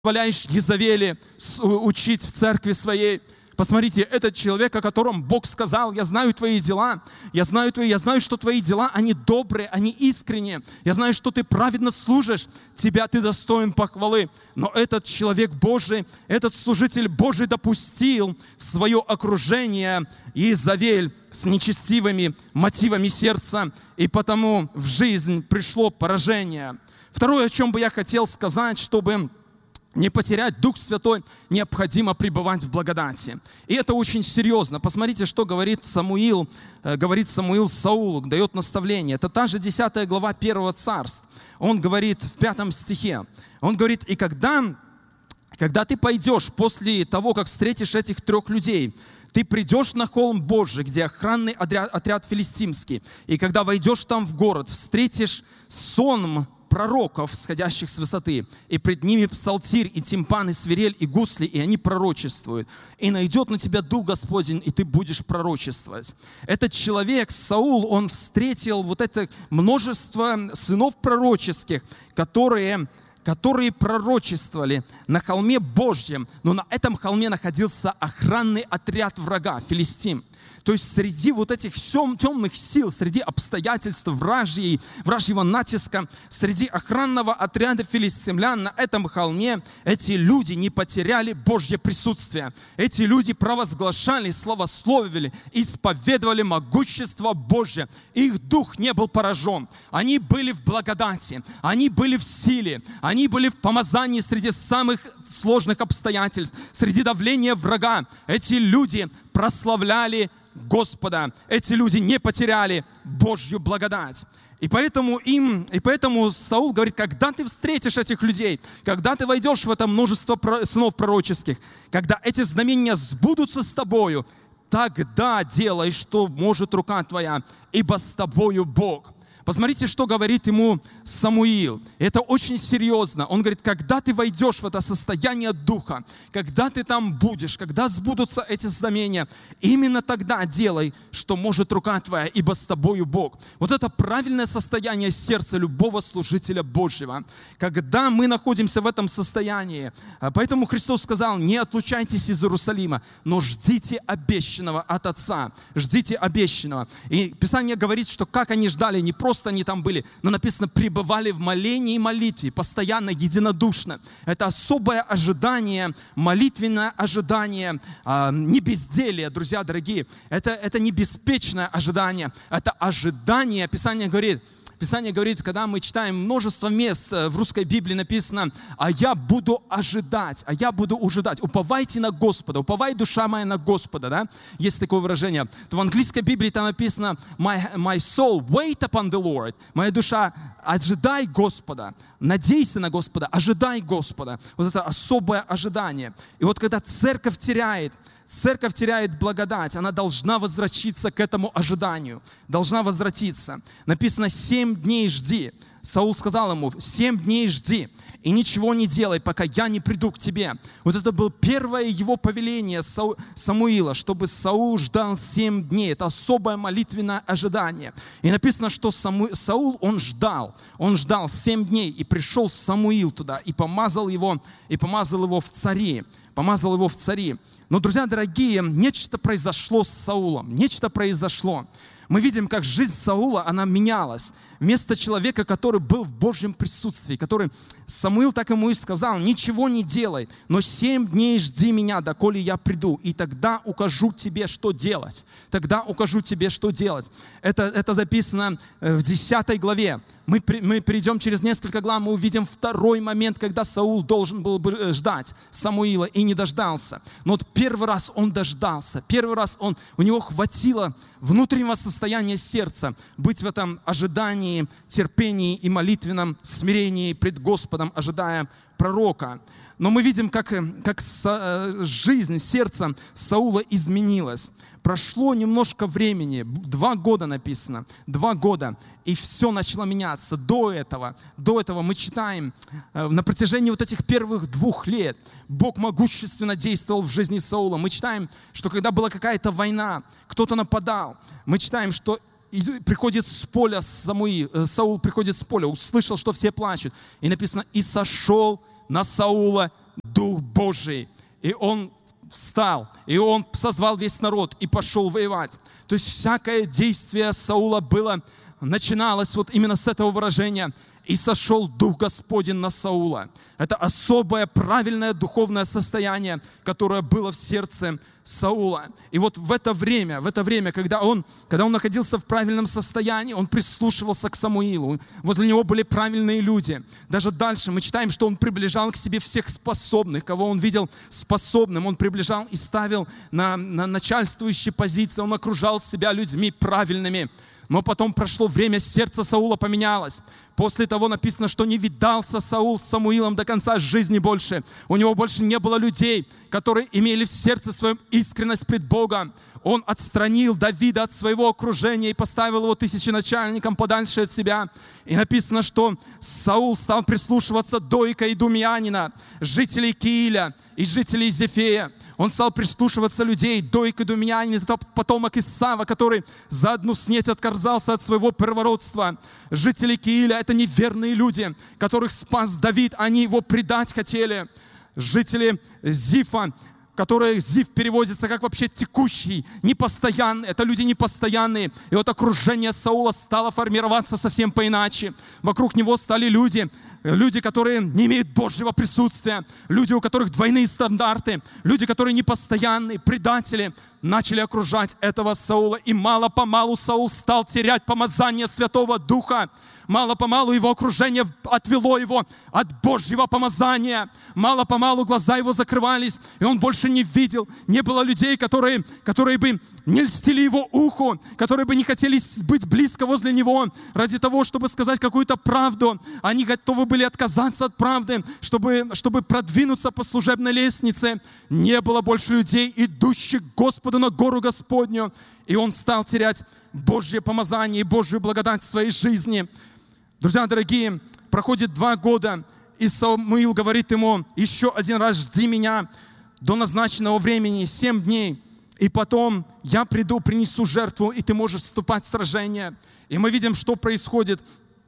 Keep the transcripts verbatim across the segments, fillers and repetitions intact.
позволяешь Езавели учить в церкви своей. Посмотрите, этот человек, о котором Бог сказал: я знаю твои дела, я знаю твои, я знаю, что твои дела, они добрые, они искренние, я знаю, что ты праведно служишь, тебя ты достоин похвалы. Но этот человек Божий, этот служитель Божий допустил в свое окружение Иезавель с нечестивыми мотивами сердца, и потому в жизнь пришло поражение. Второе, о чем бы я хотел сказать, чтобы не потерять Дух Святой, необходимо пребывать в благодати. И это очень серьезно. Посмотрите, что говорит Самуил, говорит Самуил Саулу, дает наставление. Это та же десятая глава первого Царств. Он говорит в пятом стихе. Он говорит: и когда, когда ты пойдешь после того, как встретишь этих трех людей, ты придешь на холм Божий, где охранный отряд, отряд филистимский, и когда войдешь там в город, встретишь сонм пророков, сходящих с высоты, и пред ними псалтирь, и тимпан, и свирель, и гусли, и они пророчествуют. И найдет на тебя Дух Господень, и ты будешь пророчествовать. Этот человек, Саул, он встретил вот это множество сынов пророческих, которые, которые пророчествовали на холме Божьем, но на этом холме находился охранный отряд врага, Филистим. То есть среди вот этих темных сил, среди обстоятельств вражьей, вражьего натиска, среди охранного отряда филистимлян на этом холме эти люди не потеряли Божье присутствие. Эти люди провозглашали, славословили, исповедовали могущество Божье. Их дух не был поражен. Они были в благодати, они были в силе, они были в помазании среди самых сложных обстоятельств, среди давления врага. Эти люди прославляли Господа. Эти люди не потеряли Божью благодать. И поэтому им, и поэтому Саул говорит: когда ты встретишь этих людей, когда ты войдешь в это множество сынов пророческих, когда эти знамения сбудутся с тобою, тогда делай, что может рука твоя, ибо с тобою Бог. Посмотрите, что говорит ему Самуил. Это очень серьезно. Он говорит: когда ты войдешь в это состояние духа, когда ты там будешь, когда сбудутся эти знамения, именно тогда делай, что может рука твоя, ибо с тобою Бог. Вот это правильное состояние сердца любого служителя Божьего. Когда мы находимся в этом состоянии, поэтому Христос сказал: не отлучайтесь из Иерусалима, но ждите обещанного от Отца. Ждите обещанного. И Писание говорит, что как они ждали, не просто Просто они там были, но написано: пребывали в молении и молитве, постоянно, единодушно. Это особое ожидание, молитвенное ожидание, не безделие, друзья дорогие. Это, это не беспечное ожидание, это ожидание. Писание говорит, Писание говорит, когда мы читаем множество мест в русской Библии, написано: а я буду ожидать, а я буду ожидать. Уповайте на Господа, уповай, душа моя, на Господа, да? Есть такое выражение. В английской Библии там написано: my, my soul, wait upon the Lord. Моя душа, ожидай Господа, надейся на Господа, ожидай Господа. Вот это особое ожидание. И вот когда церковь теряет, Церковь теряет благодать, она должна возвратиться к этому ожиданию, должна возвратиться. Написано: семь дней жди. Саул сказал ему: семь дней жди и ничего не делай, пока я не приду к тебе. Вот это было первое его повеление Самуила, чтобы Саул ждал семь дней. Это особое молитвенное ожидание. И написано, что Саул, он ждал, он ждал семь дней, и пришел Самуил туда, и помазал его, и помазал его в цари, помазал его в цари. Но, друзья дорогие, нечто произошло с Саулом, нечто произошло. Мы видим, как жизнь Саула, она менялась. Вместо человека, который был в Божьем присутствии, который, Самуил так ему и сказал: ничего не делай, но семь дней жди меня, доколе я приду, и тогда укажу тебе, что делать. Тогда укажу тебе, что делать. Это, это записано в десятой главе. Мы, мы перейдем через несколько глав, мы увидим второй момент, когда Саул должен был бы ждать Самуила и не дождался. Но вот первый раз он дождался, первый раз он, у него хватило внутреннего состояния сердца быть в этом ожидании, терпении и молитвенном смирении пред Господом, ожидая пророка. Но мы видим, как, как жизнь, сердце Саула изменилось. Прошло немножко времени, два года написано, два года, и все начало меняться. До этого, до этого мы читаем, на протяжении вот этих первых двух лет Бог могущественно действовал в жизни Саула. Мы читаем, что когда была какая-то война, кто-то нападал, мы читаем, что приходит с поля Самуил, Саул приходит с поля, услышал, что все плачут, и написано: и сошел на Саула Дух Божий, и он встал, и он созвал весь народ и пошел воевать. То есть всякое действие Саула было, начиналось вот именно с этого выражения: «И сошел Дух Господень на Саула». Это особое, правильное духовное состояние, которое было в сердце Саула. И вот в это время, в это время, когда он, когда он находился в правильном состоянии, он прислушивался к Самуилу. Возле него были правильные люди. Даже дальше мы читаем, что он приближал к себе всех способных, кого он видел способным. Он приближал и ставил на, на начальствующие позиции. Он окружал себя людьми правильными. Но потом прошло время, сердце Саула поменялось. После того написано, что не видался Саул с Самуилом до конца жизни больше. У него больше не было людей, которые имели в сердце своем искренность пред Богом. Он отстранил Давида от своего окружения и поставил его тысяченачальником подальше от себя. И написано, что Саул стал прислушиваться Доика и Думьянина, жителей Кииля и жителей Зефея. Он стал прислушиваться людей. Доик и Думьянин — это потомок Исава, который за одну снеть отказался от своего первородства. Жители Кииля — это неверные люди, которых спас Давид, они его предать хотели. Жители Зифа, которые Зиф переводится как вообще текущий, непостоянный. Это люди непостоянные. И вот окружение Саула стало формироваться совсем поиначе. Вокруг него стали люди, люди, которые не имеют Божьего присутствия, люди, у которых двойные стандарты, люди, которые непостоянные, предатели, начали окружать этого Саула. И мало-помалу Саул стал терять помазание Святого Духа. Мало-помалу его окружение отвело его от Божьего помазания. Мало-помалу глаза его закрывались, и он больше не видел. Не было людей, которые, которые бы не льстили его уху, которые бы не хотели быть близко возле него ради того, чтобы сказать какую-то правду. Они готовы были отказаться от правды, чтобы, чтобы продвинуться по служебной лестнице. Не было больше людей, идущих к Господу на гору Господню. И он стал терять Божье помазание и Божью благодать в своей жизни. Друзья дорогие, проходит два года, и Самуил говорит ему: еще один раз жди меня до назначенного времени, семь дней, и потом я приду, принесу жертву, и ты можешь вступать в сражение. И мы видим, что происходит.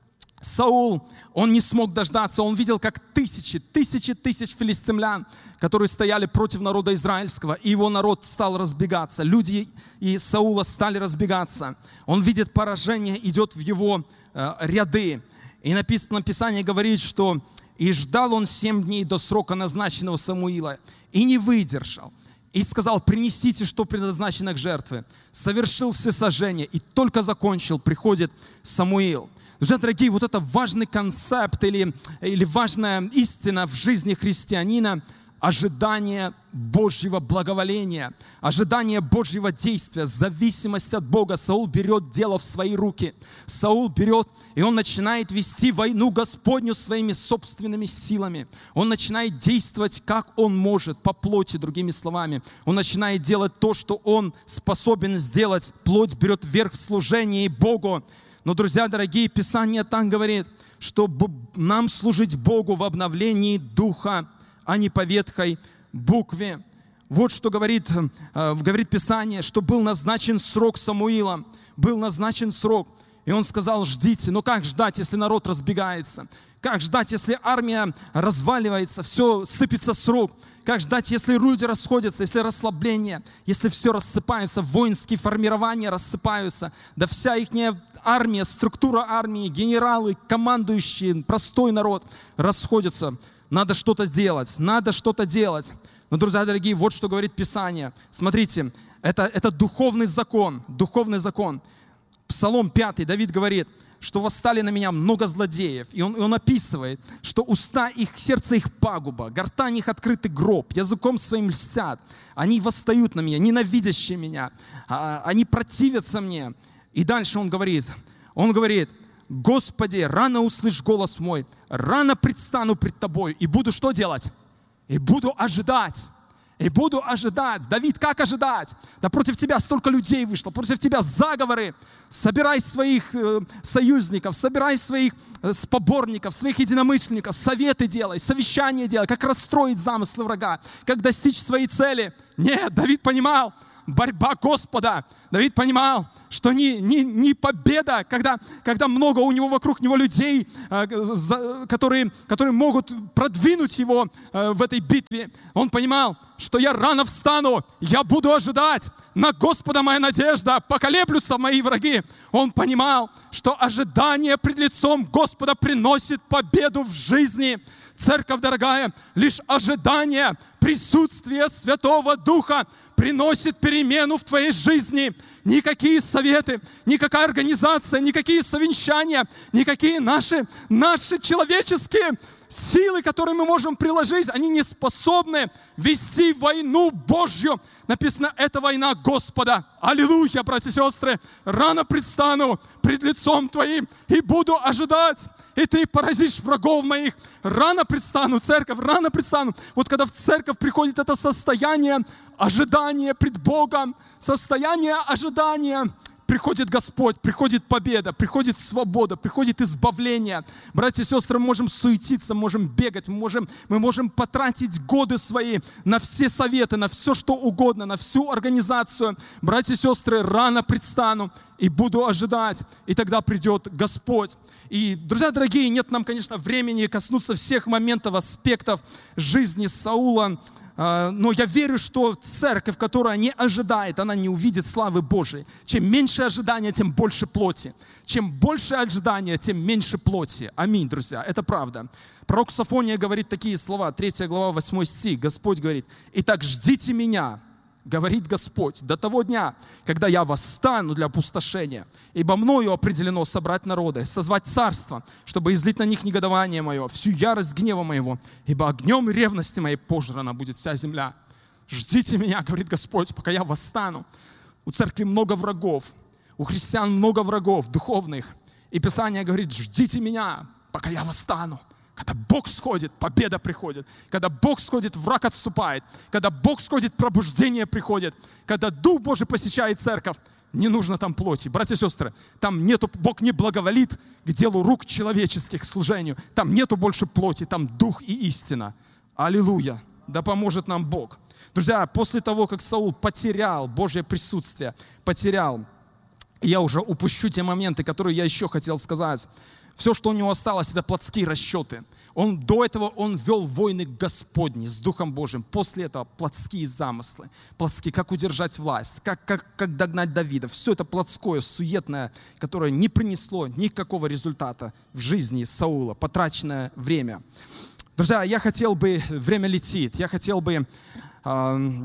Саул, он не смог дождаться, он видел, как тысячи, тысячи тысяч филистимлян, которые стояли против народа израильского, и его народ стал разбегаться. Люди и Саула стали разбегаться. Он видит поражение, идет в его э, ряды. И написано, Писание говорит, что «И ждал он семь дней до срока назначенного Самуила, и не выдержал, и сказал: принесите, что предназначено к жертве. Совершил всесожжение, и только закончил, приходит Самуил». Друзья дорогие, вот это важный концепт или, или важная истина в жизни христианина — ожидание Божьего благоволения, ожидание Божьего действия, зависимость от Бога. Саул берет дело в свои руки. Саул берет, и он начинает вести войну Господню своими собственными силами. Он начинает действовать, как он может, по плоти, другими словами. Он начинает делать то, что он способен сделать. Плоть берет верх в служении Богу. Но, друзья дорогие, Писание там говорит, что нам служить Богу в обновлении духа, а не по ветхой букве. Вот что говорит, говорит Писание, что был назначен срок Самуила. Был назначен срок. И он сказал: ждите. Но как ждать, если народ разбегается? Как ждать, если армия разваливается, все сыпется с рук? Как ждать, если люди расходятся, если расслабление, если все рассыпается, воинские формирования рассыпаются, да вся их армия, структура армии, генералы, командующие, простой народ расходятся. Надо что-то делать, надо что-то делать. Но, друзья дорогие, вот что говорит Писание. Смотрите, это, это духовный закон, духовный закон. Псалом пятый, Давид говорит, что восстали на меня много злодеев. И он, и он описывает, что уста их, сердце их пагуба, гортань их открытый гроб, языком своим льстят. Они восстают на меня, ненавидящие меня, они противятся мне. И дальше он говорит, он говорит: Господи, рано услышь голос мой, рано предстану пред Тобой, и буду что делать? И буду ожидать. И буду ожидать. Давид, как ожидать? Да против тебя столько людей вышло, против тебя заговоры. Собирай своих э, союзников, собирай своих э, споборников, своих единомышленников, советы делай, совещания делай, как расстроить замыслы врага, как достичь своей цели. Нет, Давид понимал, борьба Господа. Давид понимал, что не, не, не победа, когда, когда много у него вокруг него людей, которые, которые могут продвинуть его в этой битве. Он понимал, что я рано встану, я буду ожидать. На Господа моя надежда, поколеблются мои враги. Он понимал, что ожидание пред лицом Господа приносит победу в жизни. Церковь, дорогая, лишь ожидание присутствия Святого Духа приносит перемену в твоей жизни. Никакие советы, никакая организация, никакие совещания, никакие наши, наши человеческие силы, которые мы можем приложить, они не способны вести войну Божью. Написано, это война Господа. Аллилуйя, братья и сестры. Рано предстану пред лицом Твоим и буду ожидать. И Ты поразишь врагов моих. Рано предстану, церковь, рано предстану. Вот когда в церковь приходит это состояние ожидания пред Богом, состояние ожидания, приходит Господь, приходит победа, приходит свобода, приходит избавление. Братья и сестры, мы можем суетиться, можем бегать, мы можем, мы можем потратить годы свои на все советы, на все, что угодно, на всю организацию. Братья и сестры, рано предстану и буду ожидать, и тогда придет Господь. И, друзья дорогие, нет нам, конечно, времени коснуться всех моментов, аспектов жизни Саула, но я верю, что церковь, которая не ожидает, она не увидит славы Божией. Чем меньше ожидания, тем больше плоти. Чем больше ожидания, тем меньше плоти. Аминь, друзья, это правда. Пророк Софония говорит такие слова, третья глава, восьмой стих. Господь говорит: «Итак, ждите меня, говорит Господь, до того дня, когда я восстану для опустошения, ибо мною определено собрать народы, созвать царство, чтобы излить на них негодование мое, всю ярость гнева моего, ибо огнем и ревности моей пожрана будет вся земля. Ждите меня, говорит Господь, пока я восстану». У церкви много врагов, у христиан много врагов духовных. И Писание говорит: ждите меня, пока я восстану. Когда Бог сходит, победа приходит. Когда Бог сходит, враг отступает. Когда Бог сходит, пробуждение приходит. Когда Дух Божий посещает церковь, не нужно там плоти. Братья и сестры, там нету, Бог не благоволит к делу рук человеческих, к служению. Там нету больше плоти, там Дух и истина. Аллилуйя! Да поможет нам Бог. Друзья, после того, как Саул потерял Божье присутствие, потерял, я уже упущу те моменты, которые я еще хотел сказать. Все, что у него осталось, это плотские расчеты. Он, до этого он вел войны Господни с Духом Божьим. После этого плотские замыслы. Плотские, как удержать власть, как, как, как догнать Давида. Все это плотское, суетное, которое не принесло никакого результата в жизни Саула. Потраченное время. Друзья, я хотел бы, время летит, я хотел бы, э,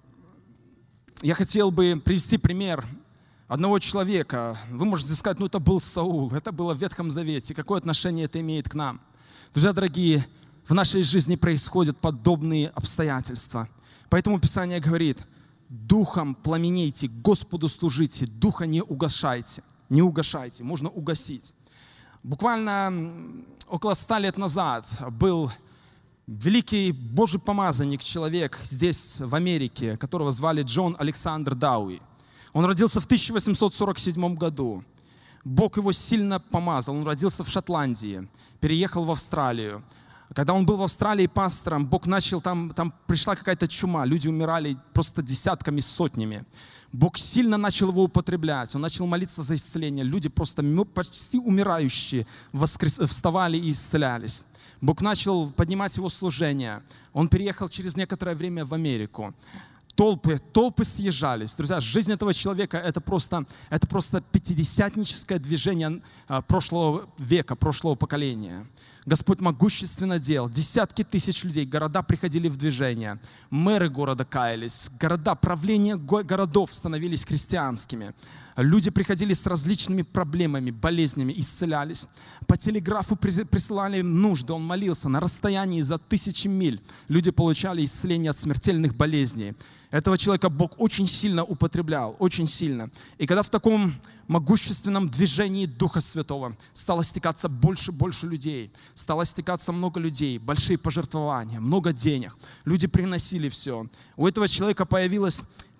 я хотел бы привести пример одного человека. Вы можете сказать, ну это был Саул, это было в Ветхом Завете. Какое отношение это имеет к нам? Друзья дорогие, в нашей жизни происходят подобные обстоятельства. Поэтому Писание говорит: духом пламенейте, Господу служите, духа не угашайте. Не угашайте, можно угасить. Буквально около ста лет назад был великий Божий помазанник, человек здесь, в Америке, которого звали Джон Александр Дауи. Он родился в тысяча восемьсот сорок седьмом году. Бог его сильно помазал. Он родился в Шотландии, переехал в Австралию. Когда он был в Австралии пастором, Бог начал, там, там пришла какая-то чума, люди умирали просто десятками, сотнями. Бог сильно начал его употреблять, он начал молиться за исцеление. Люди просто почти умирающие воскрес... вставали и исцелялись. Бог начал поднимать его служение. Он переехал через некоторое время в Америку. Толпы, толпы съезжались. Друзья, жизнь этого человека это просто, это просто пятидесятническое движение прошлого века, прошлого поколения. Господь могущественно делал. Десятки тысяч людей, города приходили в движение. Мэры города каялись. Города, правления городов становились христианскими. Люди приходили с различными проблемами, болезнями, исцелялись. По телеграфу присылали нужды, он молился. На расстоянии за тысячи миль люди получали исцеление от смертельных болезней. Этого человека Бог очень сильно употреблял, очень сильно. И когда в таком могущественном движении Духа Святого стало стекаться больше и больше людей, стало стекаться много людей, большие пожертвования, много денег. Люди приносили все. У этого человека появилась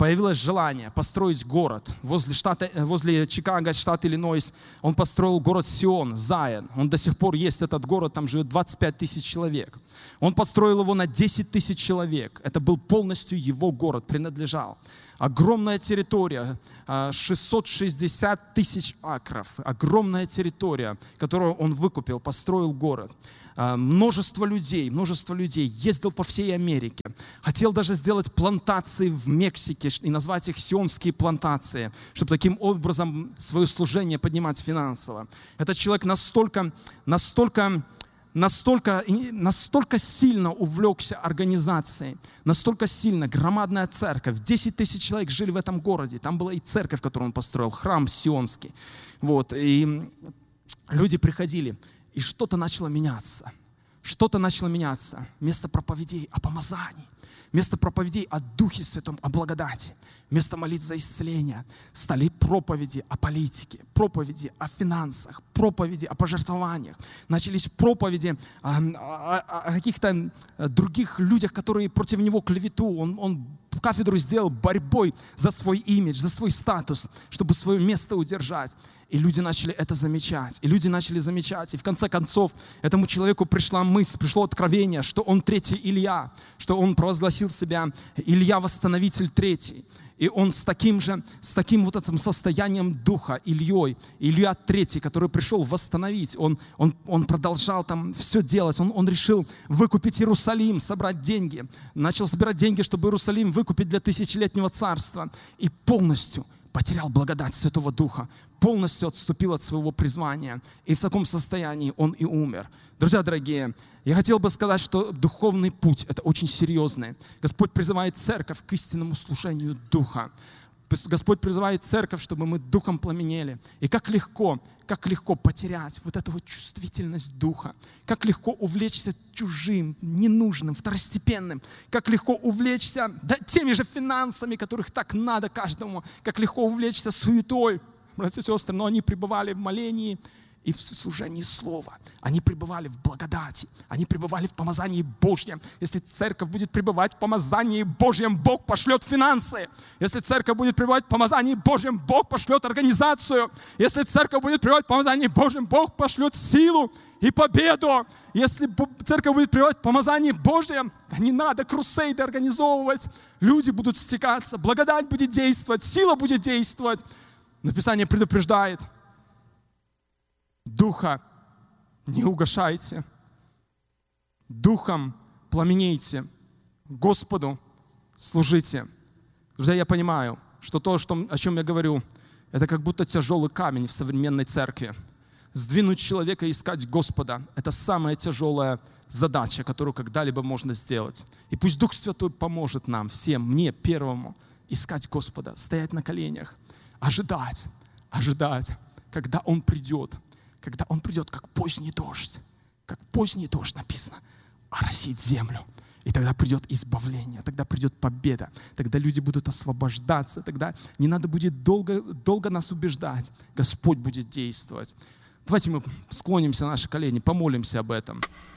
появилось желание построить город. Возле, штата, возле Чикаго, штат Иллинойс, он построил город Сион, Зайон. Он до сих пор есть, этот город, там живет двадцать пять тысяч человек. Он построил его на десять тысяч человек. Это был полностью его город, принадлежал. Огромная территория, шестьсот шестьдесят тысяч акров. Огромная территория, которую он выкупил, построил город. Множество людей, множество людей. Ездил по всей Америке. Хотел даже сделать плантации в Мексике и назвать их сионские плантации, чтобы таким образом свое служение поднимать финансово. Этот человек настолько, настолько, настолько, настолько сильно увлекся организацией, настолько сильно, громадная церковь. десять тысяч человек жили в этом городе. Там была и церковь, которую он построил, храм сионский. Вот. И люди приходили. И что-то начало меняться. Что-то начало меняться. Вместо проповедей о помазании, вместо проповедей о Духе Святом, о благодати, вместо молитв за исцеление, стали проповеди о политике, проповеди о финансах, проповеди о пожертвованиях. Начались проповеди о, о, о каких-то других людях, которые против него клевету. Он, он кафедру сделал борьбой за свой имидж, за свой статус, чтобы свое место удержать. И люди начали это замечать. И люди начали замечать. И в конце концов этому человеку пришла мысль, пришло откровение, что он третий Илья, что он провозгласил себя Илья Восстановитель третий. И он с таким же, с таким вот этим состоянием духа, Ильей, Илья третий, который пришел восстановить, он, он, он продолжал там все делать. Он, он решил выкупить Иерусалим, собрать деньги. Начал собирать деньги, чтобы Иерусалим выкупить для тысячелетнего царства. И полностью потерял благодать Святого Духа, полностью отступил от своего призвания. И в таком состоянии он и умер. Друзья дорогие, я хотел бы сказать, что духовный путь – это очень серьезный. Господь призывает церковь к истинному служению Духа. Господь призывает церковь, чтобы мы духом пламенели. И как легко, как легко потерять вот эту вот чувствительность духа. Как легко увлечься чужим, ненужным, второстепенным. Как легко увлечься да, теми же финансами, которых так надо каждому. Как легко увлечься суетой. Братья и сестры, но они пребывали в молении и в служении Слова. Они пребывали в благодати. Они пребывали в помазании Божьем. Если церковь будет пребывать в помазании Божьем, Бог пошлет финансы. Если церковь будет пребывать в помазании Божьем, Бог пошлет организацию. Если церковь будет пребывать в помазании Божьем, Бог пошлет силу и победу. Если церковь будет пребывать в помазании Божьем, не надо крусейды организовывать. Люди будут стекаться, благодать будет действовать, сила будет действовать. Написание предупреждает. Духа не угашайте. Духом пламенейте. Господу служите. Друзья, я понимаю, что то, что, о чем я говорю, это как будто тяжелый камень в современной церкви. Сдвинуть человека и искать Господа – это самая тяжелая задача, которую когда-либо можно сделать. И пусть Дух Святой поможет нам, всем, мне первому, искать Господа, стоять на коленях, ожидать, ожидать, когда Он придет. Когда Он придет, как поздний дождь, как поздний дождь написано, оросит землю. И тогда придет избавление, тогда придет победа, тогда люди будут освобождаться, тогда не надо будет долго, долго нас убеждать. Господь будет действовать. Давайте мы склонимся на наши колени, помолимся об этом.